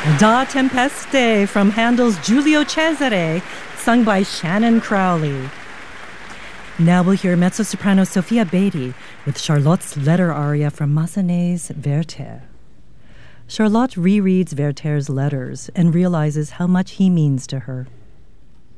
Da Tempeste from Handel's Giulio Cesare, sung by Shannon Crowley. Now we'll hear mezzo-soprano Sophia Beatty with Charlotte's letter aria from Massenet's Werther. Charlotte rereads Werther's letters and realizes how much he means to her.